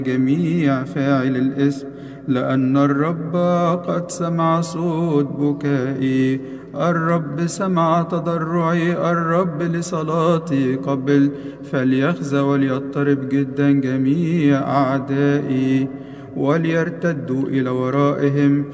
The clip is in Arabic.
جميع فاعل الإثم، لأن الرب قد سمع صوت بكائي، الرب سمع تضرعي، الرب لصلاتي قبل. فليخزى وليضطرب جدا جميع أعدائي، وليرتدوا إلى ورائهم.